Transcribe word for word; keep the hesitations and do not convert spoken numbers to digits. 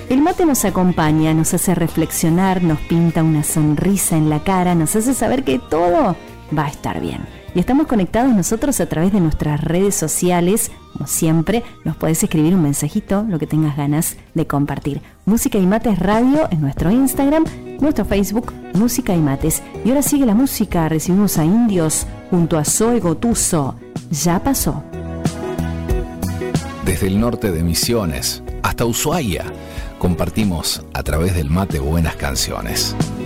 El mate nos acompaña, nos hace reflexionar, nos pinta una sonrisa en la cara, nos hace saber que todo va a estar bien. Y estamos conectados nosotros a través de nuestras redes sociales. Como siempre, nos podés escribir un mensajito, lo que tengas ganas de compartir. Música y Mates Radio en nuestro Instagram, nuestro Facebook, Música y Mates. Y ahora sigue la música, recibimos a Indios junto a Zoe Gotuso. Ya pasó. Desde el norte de Misiones hasta Ushuaia, compartimos a través del mate buenas canciones.